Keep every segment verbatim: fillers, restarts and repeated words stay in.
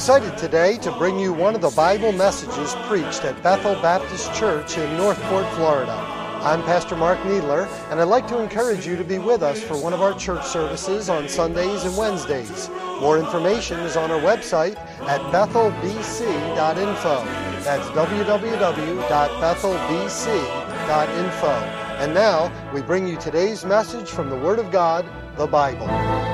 excited today to bring you one of the Bible messages preached at Bethel Baptist Church in Northport, Florida. I'm Pastor Mark Needler, and I'd like to encourage you to be with us for one of our church services on Sundays and Wednesdays. More information is on our website at bethel b c dot info. That's w w w dot bethel b c dot info. And now, we bring you today's message from the Word of God, the Bible.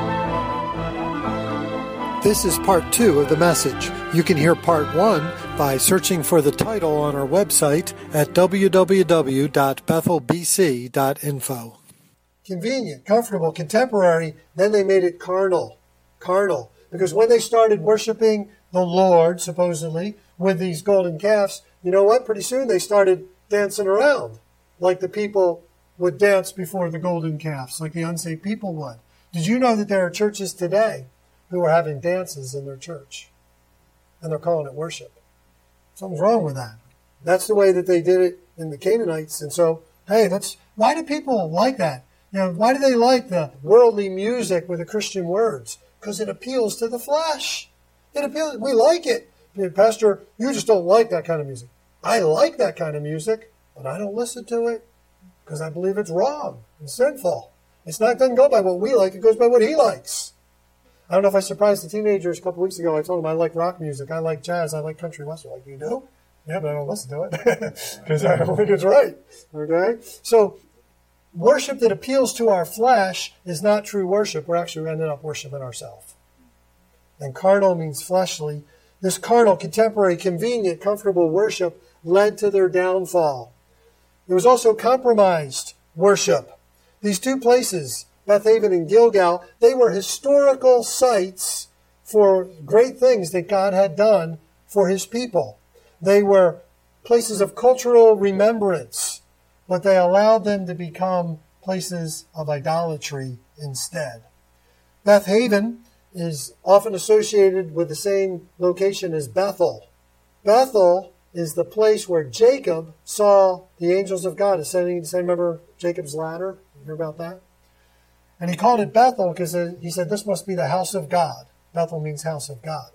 This is part two of the message. You can hear part one by searching for the title on our website at w w w dot bethel b c dot info. Convenient, comfortable, contemporary, then they made it carnal. Carnal. Because when they started worshiping the Lord, supposedly, with these golden calves, you know what? Pretty soon they started dancing around like the people would dance before the golden calves, like the unsaved people would. Did you know that there are churches today who are having dances in their church? And they're calling it worship. Something's wrong with that. That's the way that they did it in the Canaanites. And so, hey, that's why do people like that? You know, why do they like the worldly music with the Christian words? Because it appeals to the flesh. It appeals. We like it. Pastor, you just don't like that kind of music. I like that kind of music, but I don't listen to it because I believe it's wrong and sinful. It's not, it doesn't go by what we like. It goes by what he likes. I don't know if I surprised the teenagers a couple weeks ago. I told them I like rock music. I like jazz. I like country western. Like, you do? Yeah, but I don't listen to it because I don't think it's right. Okay? So, worship that appeals to our flesh is not true worship. We're actually ending up worshiping ourselves. And carnal means fleshly. This carnal, contemporary, convenient, comfortable worship led to their downfall. There was also compromised worship. These two places, Beth Haven and Gilgal, they were historical sites for great things that God had done for his people. They were places of cultural remembrance, but they allowed them to become places of idolatry instead. Beth Haven is often associated with the same location as Bethel. Bethel is the place where Jacob saw the angels of God ascending. Remember Jacob's ladder? You hear about that? And he called it Bethel because he said this must be the house of God. Bethel means house of God.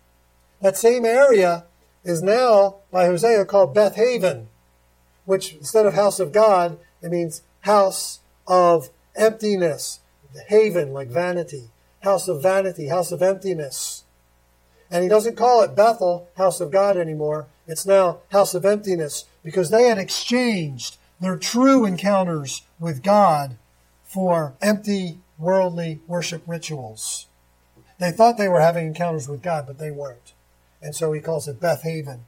That same area is now, by Hosea, called Beth Haven, which instead of house of God, it means house of emptiness. Haven, like vanity. House of vanity, house of emptiness. And he doesn't call it Bethel, house of God anymore. It's now house of emptiness because they had exchanged their true encounters with God for empty, worldly worship rituals. They thought they were having encounters with God, but they weren't. And so he calls it Beth Haven.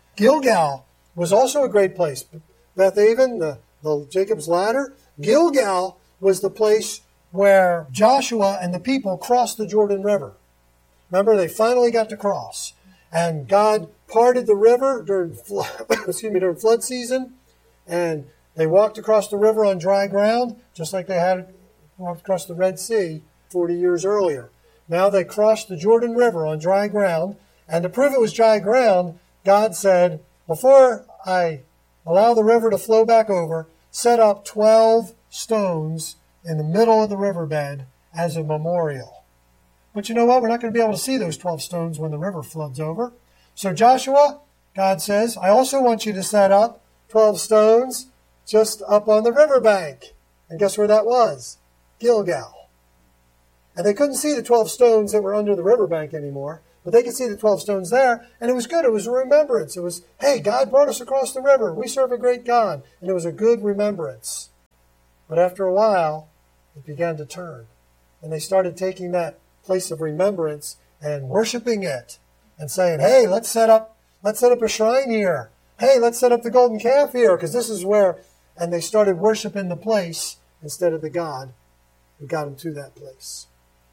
Gilgal was also a great place. Beth Haven, the, the Jacob's ladder. Gilgal was the place where Joshua and the people crossed the Jordan River. Remember, they finally got to cross. And God parted the river during, excuse me, during flood season. And they walked across the river on dry ground, just like they had walked across the Red Sea forty years earlier. Now they crossed the Jordan River on dry ground. And to prove it was dry ground, God said, before I allow the river to flow back over, set up twelve stones in the middle of the riverbed as a memorial. But you know what? We're not going to be able to see those twelve stones when the river floods over. So Joshua, God says, I also want you to set up twelve stones just up on the riverbank. And guess where that was? Gilgal. And they couldn't see the twelve stones that were under the riverbank anymore, but they could see the twelve stones there, and it was good. It was a remembrance. It was, hey, God brought us across the river. We serve a great God. And it was a good remembrance. But after a while, it began to turn. And they started taking that place of remembrance and worshiping it and saying, hey, let's set up, let's set up a shrine here. Hey, let's set up the golden calf here because this is where, and they started worshiping the place instead of the God who got them to that place.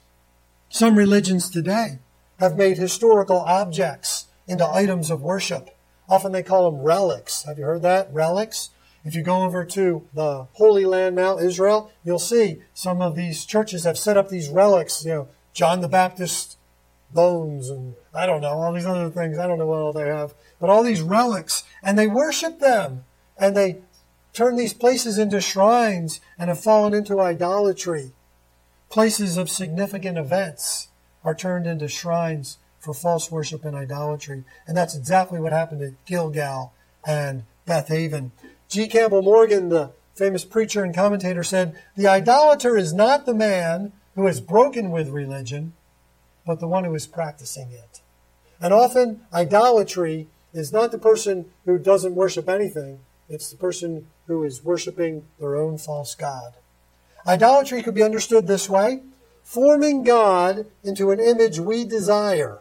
Some religions today have made historical objects into items of worship. Often they call them relics. Have you heard that? Relics? If you go over to the Holy Land, Mount Israel, you'll see some of these churches have set up these relics, you know, John the Baptist bones and I don't know, all these other things. I don't know what all they have. But all these relics, and they worship them. And they turn these places into shrines and have fallen into idolatry. Places of significant events are turned into shrines for false worship and idolatry. And that's exactly what happened at Gilgal and Beth Haven. G. Campbell Morgan, the famous preacher and commentator, said, "The idolater is not the man who is broken with religion, but the one who is practicing it." And often, idolatry is not the person who doesn't worship anything. It's the person who is worshiping their own false god. Idolatry could be understood this way: forming God into an image we desire,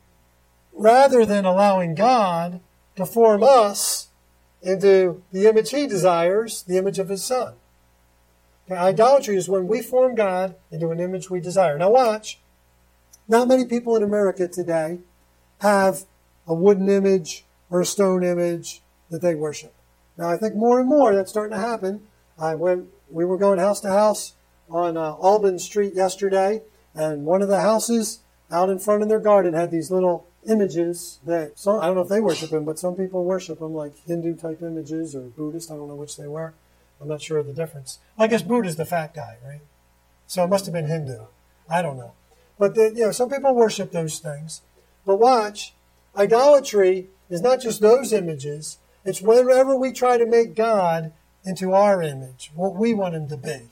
rather than allowing God to form us into the image He desires, the image of His Son. Okay, idolatry is when we form God into an image we desire. Now watch. Not many people in America today have a wooden image or a stone image that they worship. Now I think more and more that's starting to happen. I went, we were going house to house on uh, Albin Street yesterday, and one of the houses out in front of their garden had these little images that, some, I don't know if they worship them, but some people worship them, like Hindu-type images or Buddhist. I don't know which they were. I'm not sure of the difference. I guess Buddha's the fat guy, right? So it must have been Hindu. I don't know. But the, you know, some people worship those things. But watch, idolatry is not just those images. It's whenever we try to make God into our image, what we want Him to be.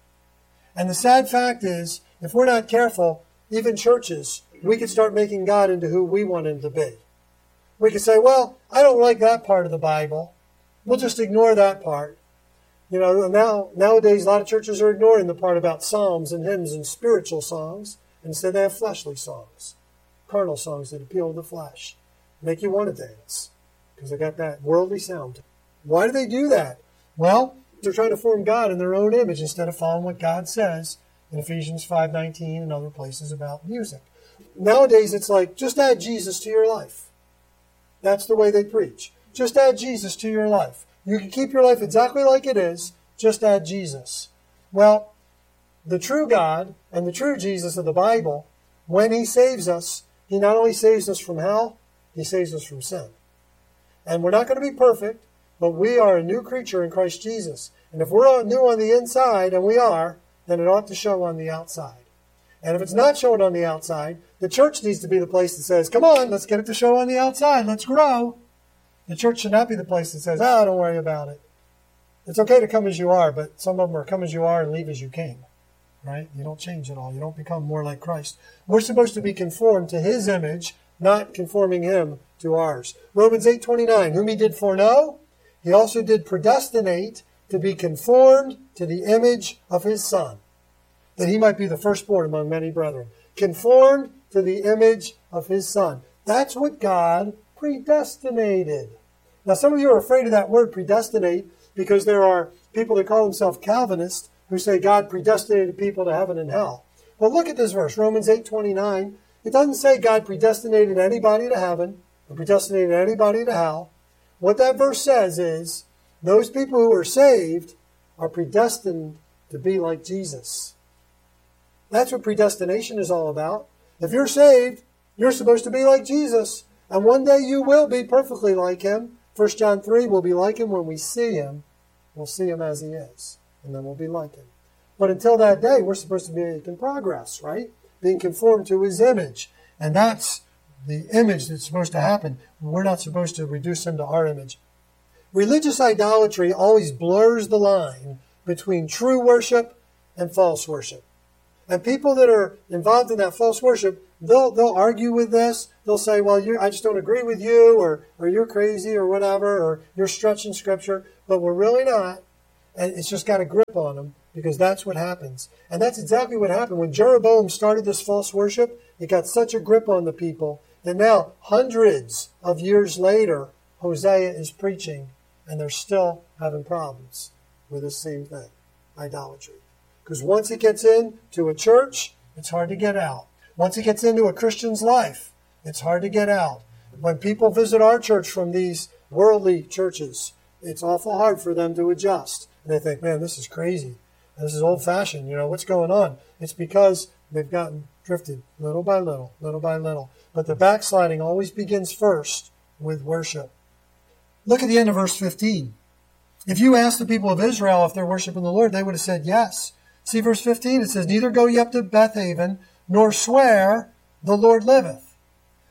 And the sad fact is, if we're not careful, even churches, we could start making God into who we want Him to be. We could say, well, I don't like that part of the Bible. We'll just ignore that part. You know, now nowadays a lot of churches are ignoring the part about psalms and hymns and spiritual songs. Instead they have fleshly songs, carnal songs that appeal to the flesh, make you want to dance, because they got that worldly sound. Why do they do that? Well, they're trying to form God in their own image instead of following what God says in Ephesians five nineteen and other places about music. Nowadays, it's like, just add Jesus to your life. That's the way they preach. Just add Jesus to your life. You can keep your life exactly like it is, just add Jesus. Well, the true God and the true Jesus of the Bible, when He saves us, He not only saves us from hell, He saves us from sin. And we're not going to be perfect, but we are a new creature in Christ Jesus. And if we're new on the inside, and we are, then it ought to show on the outside. And if it's not showing on the outside, the church needs to be the place that says, come on, let's get it to show on the outside. Let's grow. The church should not be the place that says, ah, don't worry about it. It's okay to come as you are, but some of them are come as you are and leave as you came. Right? You don't change at all. You don't become more like Christ. We're supposed to be conformed to His image, not conforming Him to ours. Romans eight twenty-nine, whom He did foreknow, He also did predestinate to be conformed to the image of His Son, that He might be the firstborn among many brethren. Conformed to the image of His Son. That's what God predestinated. Now, some of you are afraid of that word predestinate because there are people that call themselves Calvinists who say God predestinated people to heaven and hell. Well, look at this verse, Romans eight twenty-nine. It doesn't say God predestinated anybody to heaven or predestinated anybody to hell. What that verse says is those people who are saved are predestined to be like Jesus. That's what predestination is all about. If you're saved, you're supposed to be like Jesus. And one day you will be perfectly like Him. First John three, we'll be like Him when we see Him. We'll see Him as He is. And then we'll be like Him. But until that day, we're supposed to be making progress, right? Being conformed to His image. And that's the image that's supposed to happen. We're not supposed to reduce Him to our image. Religious idolatry always blurs the line between true worship and false worship. And people that are involved in that false worship, they'll they'll argue with this. They'll say, well, you I just don't agree with you, or or you're crazy, or whatever, or you're stretching Scripture. But we're really not. And it's just got a grip on them, because that's what happens. And that's exactly what happened. When Jeroboam started this false worship, it got such a grip on the people that now, hundreds of years later, Hosea is preaching, and they're still having problems with this same thing, idolatry. Because once it gets into a church, it's hard to get out. Once it gets into a Christian's life, it's hard to get out. When people visit our church from these worldly churches, it's awful hard for them to adjust. And they think, man, this is crazy. This is old-fashioned. You know, what's going on? It's because they've gotten drifted little by little, little by little. But the backsliding always begins first with worship. Look at the end of verse fifteen. If you asked the people of Israel if they're worshiping the Lord, they would have said yes. See verse fifteen, it says, neither go ye up to Beth Haven, nor swear, the Lord liveth.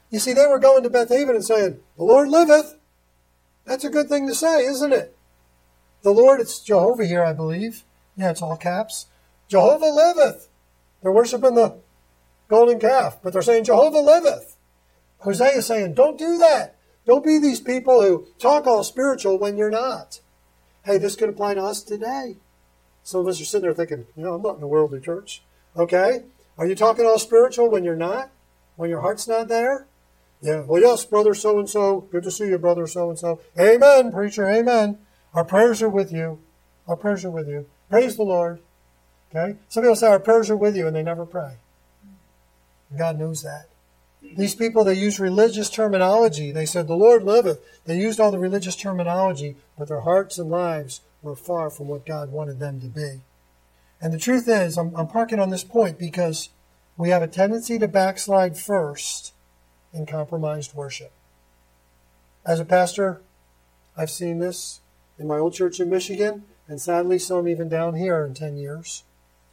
You see, they were going to Beth Haven and saying, the Lord liveth. That's a good thing to say, isn't it? The Lord, it's Jehovah here, I believe. Yeah, it's all caps. Jehovah liveth. They're worshiping the golden calf, but they're saying Jehovah liveth. Hosea is saying, don't do that. Don't be these people who talk all spiritual when you're not. Hey, this could apply to us today. Some of us are sitting there thinking, you know, I'm not in a worldly church. Okay? Are you talking all spiritual when you're not? When your heart's not there? Yeah, well, yes, brother so-and-so. Good to see you, brother so-and-so. Amen, preacher, amen. Our prayers are with you. Our prayers are with you. Praise the Lord. Okay? Some people say our prayers are with you and they never pray. God knows that. These people, they use religious terminology. They said, the Lord liveth. They used all the religious terminology, but their hearts and lives were far from what God wanted them to be. And the truth is, I'm, I'm parking on this point because we have a tendency to backslide first in compromised worship. As a pastor, I've seen this in my old church in Michigan, and sadly some even down here in ten years.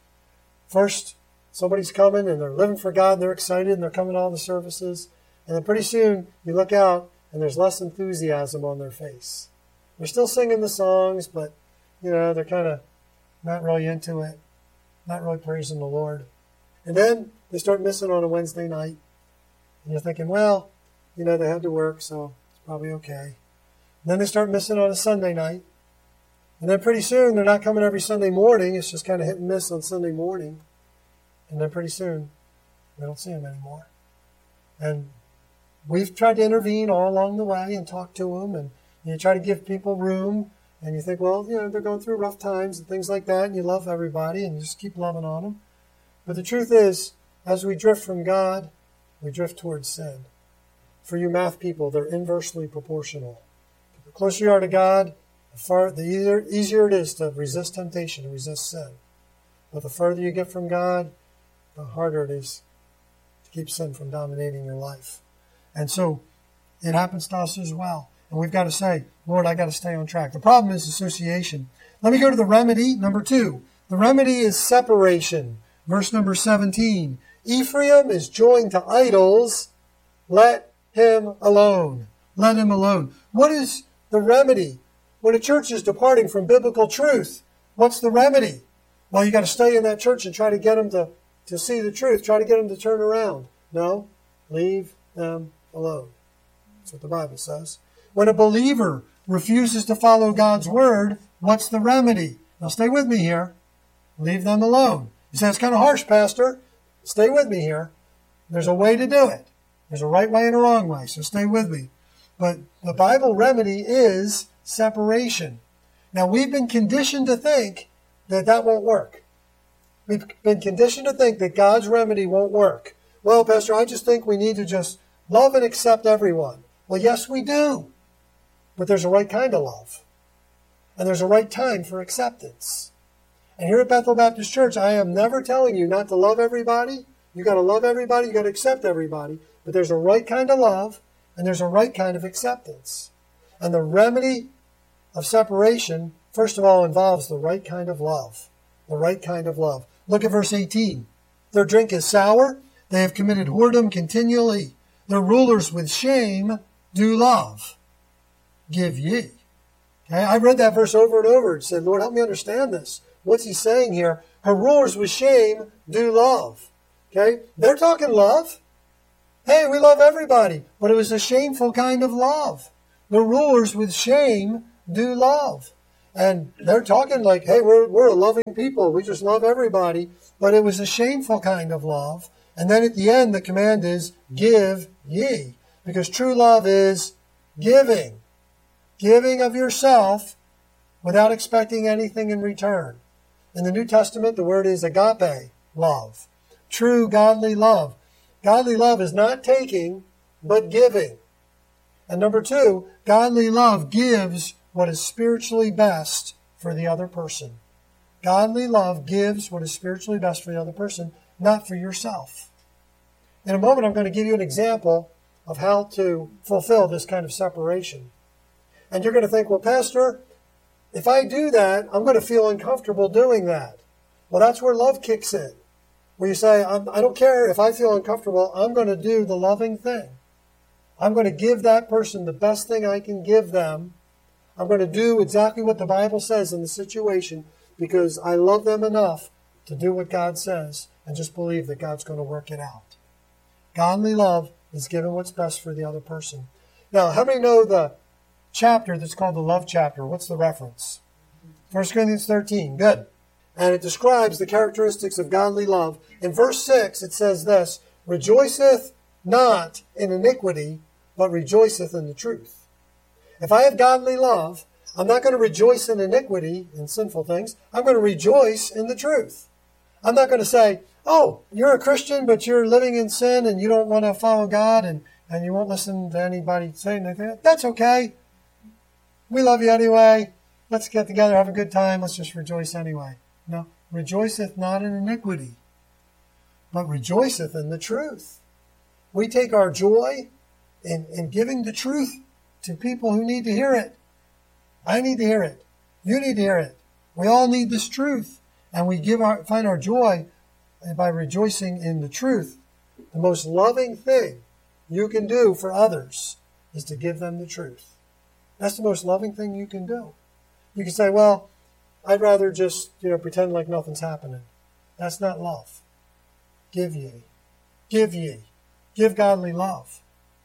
First, somebody's coming and they're living for God and they're excited and they're coming to all the services. And then pretty soon you look out and there's less enthusiasm on their face. They're still singing the songs, but, you know, they're kind of not really into it, not really praising the Lord. And then they start missing on a Wednesday night. And you're thinking, well, you know, they had to work, so it's probably okay. And then they start missing on a Sunday night. And then pretty soon they're not coming every Sunday morning. It's just kind of hit and miss on Sunday morning. And then pretty soon, we don't see them anymore. And we've tried to intervene all along the way and talk to them. And you try to give people room. And you think, well, you know, they're going through rough times and things like that. And you love everybody and you just keep loving on them. But the truth is, as we drift from God, we drift towards sin. For you math people, they're inversely proportional. The closer you are to God, the, far, the easier, easier it is to resist temptation and resist sin. But the further you get from God, the harder it is to keep sin from dominating your life. And so it happens to us as well. And we've got to say, Lord, I got to stay on track. The problem is association. Let me go to the remedy, number two. The remedy is separation. Verse number seventeen. Ephraim is joined to idols. Let him alone. Let him alone. What is the remedy? When a church is departing from biblical truth, what's the remedy? Well, you got to stay in that church and try to get them to To see the truth, try to get them to turn around. No, leave them alone. That's what the Bible says. When a believer refuses to follow God's word, what's the remedy? Now stay with me here. Leave them alone. You say, it's kind of harsh, Pastor. Stay with me here. There's a way to do it. There's a right way and a wrong way, so stay with me. But the Bible remedy is separation. Now we've been conditioned to think that that won't work. We've been conditioned to think that God's remedy won't work. Well, Pastor, I just think we need to just love and accept everyone. Well, yes, we do. But there's a right kind of love. And there's a right time for acceptance. And here at Bethel Baptist Church, I am never telling you not to love everybody. You got to love everybody. You got to accept everybody. But there's a right kind of love, and there's a right kind of acceptance. And the remedy of separation, first of all, involves the right kind of love. The right kind of love. Look at verse eighteen. Their drink is sour. They have committed whoredom continually. Their rulers with shame do love. Give ye. Okay, I read that verse over and over and said, Lord, help me understand this. What's he saying here? Her rulers with shame do love. Okay, they're talking love. Hey, we love everybody. But it was a shameful kind of love. The rulers with shame do love. And they're talking like, hey, we're, we're a loving people. We just love everybody. But it was a shameful kind of love. And then at the end, the command is, give ye. Because true love is giving. Giving of yourself without expecting anything in return. In the New Testament, the word is agape, love. True godly love. Godly love is not taking, but giving. And number two, godly love gives what is spiritually best for the other person. Godly love gives what is spiritually best for the other person, not for yourself. In a moment, I'm going to give you an example of how to fulfill this kind of separation. And you're going to think, well, Pastor, if I do that, I'm going to feel uncomfortable doing that. Well, that's where love kicks in. Where you say, I'm, I don't care if I feel uncomfortable, I'm going to do the loving thing. I'm going to give that person the best thing I can give them. I'm going to do exactly what the Bible says in the situation because I love them enough to do what God says and just believe that God's going to work it out. Godly love is giving what's best for the other person. Now, how many know the chapter that's called the love chapter? What's the reference? First Corinthians thirteen. Good. And it describes the characteristics of godly love. In verse six, it says this, rejoiceth not in iniquity, but rejoiceth in the truth. If I have godly love, I'm not going to rejoice in iniquity, in sinful things. I'm going to rejoice in the truth. I'm not going to say, oh, you're a Christian, but you're living in sin and you don't want to follow God and, and you won't listen to anybody say anything. That's okay. We love you anyway. Let's get together, have a good time. Let's just rejoice anyway. No, rejoiceth not in iniquity, but rejoiceth in the truth. We take our joy in, in giving the truth to people who need to hear it. I need to hear it. You need to hear it. We all need this truth. And we give our, find our joy by rejoicing in the truth. The most loving thing you can do for others is to give them the truth. That's the most loving thing you can do. You can say, well, I'd rather just, you know, pretend like nothing's happening. That's not love. Give ye. Give ye. Give godly love.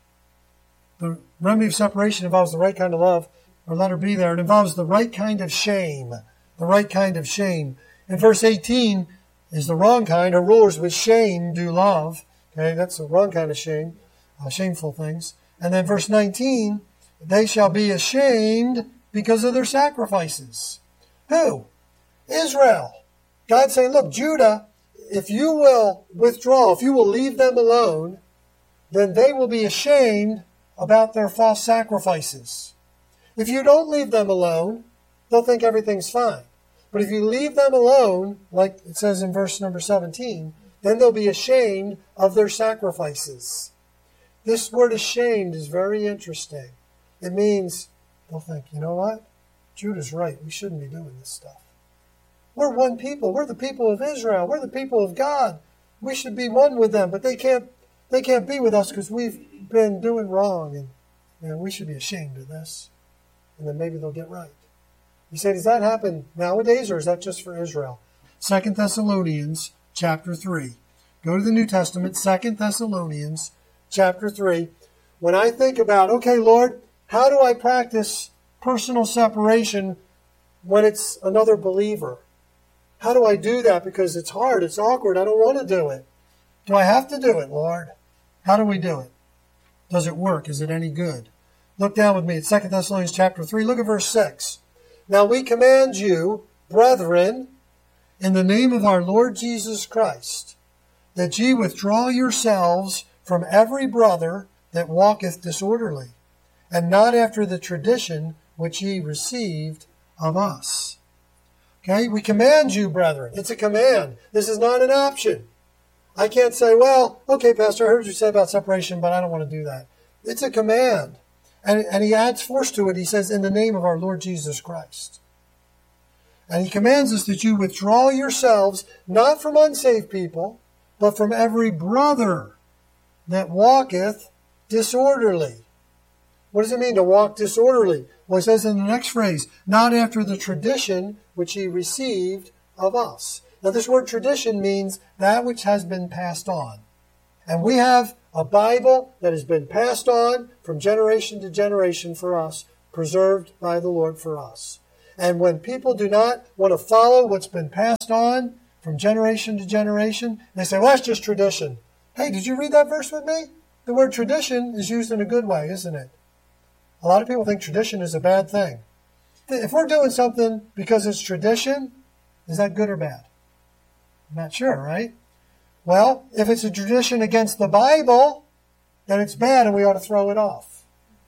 The remedy of separation involves the right kind of love, or letter B there. It involves the right kind of shame. The right kind of shame. In verse eighteen is the wrong kind. Her rulers with shame do love. Okay, that's the wrong kind of shame. Uh, shameful things. And then verse nineteen, they shall be ashamed because of their sacrifices. Who? Israel. God's saying, look, Judah, if you will withdraw, if you will leave them alone, then they will be ashamed about their false sacrifices. If you don't leave them alone, they'll think everything's fine. But if you leave them alone, like it says in verse number seventeen, then they'll be ashamed of their sacrifices. This word ashamed is very interesting. It means they'll think, you know what? Judah's right. We shouldn't be doing this stuff. We're one people. We're the people of Israel. We're the people of God. We should be one with them, but they can't they can't be with us because we've been doing wrong, and you know, we should be ashamed of this. And then maybe they'll get right. You say, does that happen nowadays, or is that just for Israel? Second Thessalonians chapter three. Go to the New Testament, Second Thessalonians chapter three. When I think about, okay, Lord, how do I practice personal separation when it's another believer? How do I do that? Because it's hard, it's awkward, I don't want to do it. Do I have to do it, Lord? How do we do it? Does it work? Is it any good? Look down with me at Second Thessalonians chapter three. Look at verse six. Now we command you, brethren, in the name of our Lord Jesus Christ, that ye withdraw yourselves from every brother that walketh disorderly, and not after the tradition which ye received of us. Okay, we command you, brethren. It's a command. This is not an option. I can't say, well, okay, Pastor, I heard you say about separation, but I don't want to do that. It's a command. And, and he adds force to it. He says, in the name of our Lord Jesus Christ. And he commands us that you withdraw yourselves, not from unsaved people, but from every brother that walketh disorderly. What does it mean to walk disorderly? Well, it says in the next phrase, not after the tradition which he received of us. Now, this word tradition means that which has been passed on. And we have a Bible that has been passed on from generation to generation for us, preserved by the Lord for us. And when people do not want to follow what's been passed on from generation to generation, they say, well, that's just tradition. Hey, did you read that verse with me? The word tradition is used in a good way, isn't it? A lot of people think tradition is a bad thing. If we're doing something because it's tradition, is that good or bad? I'm not sure, right? Well, if it's a tradition against the Bible, then it's bad and we ought to throw it off.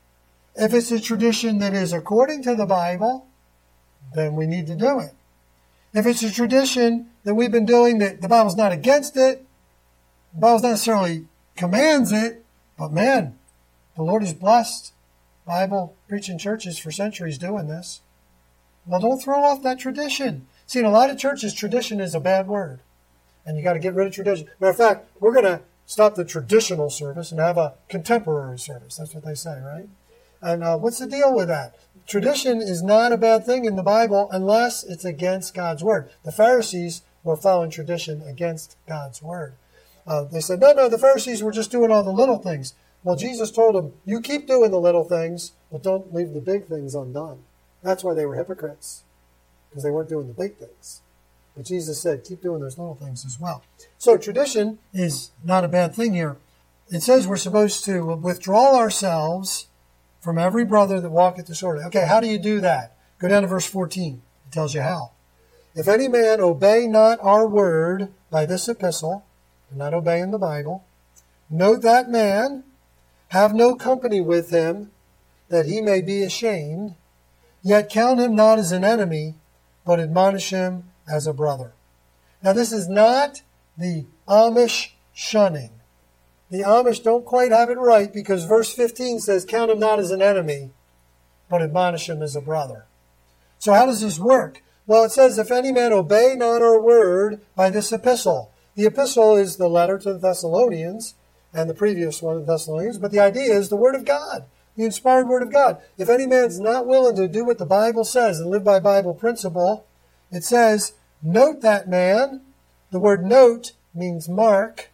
If it's a tradition that is according to the Bible, then we need to do it. If it's a tradition that we've been doing that the Bible's not against it, the Bible not necessarily commands it, but man, the Lord is blessed Bible preaching churches for centuries doing this. Well, don't throw off that tradition. See, in a lot of churches, tradition is a bad word. And you got to get rid of tradition. Matter of fact, we're going to stop the traditional service and have a contemporary service. That's what they say, right? And uh, what's the deal with that? Tradition is not a bad thing in the Bible unless it's against God's Word. The Pharisees were following tradition against God's Word. Uh, they said, no, no, the Pharisees were just doing all the little things. Well, Jesus told them, you keep doing the little things, but don't leave the big things undone. That's why they were hypocrites, because they weren't doing the big things. But Jesus said, keep doing those little things as well. So tradition is not a bad thing here. It says we're supposed to withdraw ourselves from every brother that walketh disorderly. Okay, how do you do that? Go down to verse fourteen. It tells you how. If any man obey not our word by this epistle, not obeying the Bible, note that man, have no company with him, that he may be ashamed, yet count him not as an enemy, but admonish him as a brother. Now this is not the Amish shunning. The Amish don't quite have it right, because verse fifteen says, count him not as an enemy, but admonish him as a brother. So how does this work? Well, it says, if any man obey not our word by this epistle. The epistle is the letter to the Thessalonians, and the previous one, the Thessalonians, but the idea is the word of God, the inspired word of God. If any man's not willing to do what the Bible says and live by Bible principle, it says, note that man. The word note means mark.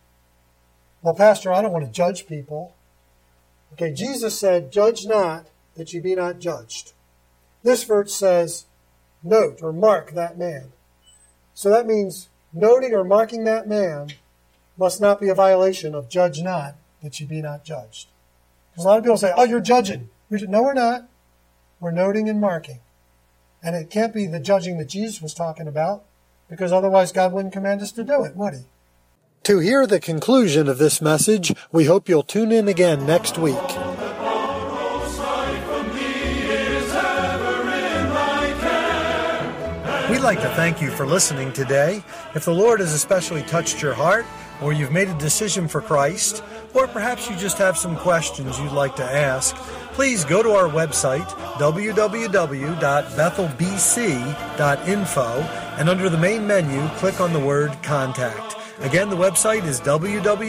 Well, Pastor, I don't want to judge people. Okay, Jesus said, judge not, that ye be not judged. This verse says, note or mark that man. So that means noting or marking that man must not be a violation of judge not, that ye be not judged. Because a lot of people say, oh, you're judging. No, we're not. We're noting and marking. And it can't be the judging that Jesus was talking about, because otherwise God wouldn't command us to do it, would he? To hear the conclusion of this message, we hope you'll tune in again next week. We'd like to thank you for listening today. If the Lord has especially touched your heart, or you've made a decision for Christ, or perhaps you just have some questions you'd like to ask, please go to our website, w w w dot bethel b c dot info, and under the main menu, click on the word Contact. Again, the website is w w w